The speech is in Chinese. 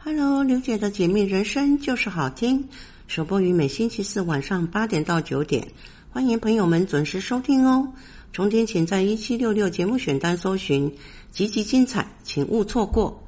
Hello， 刘姐的解密人生就是好听，首播于每星期四晚上8点到9点，欢迎朋友们准时收听哦。重点请在1766节目选单搜寻，集集精彩，请勿错过。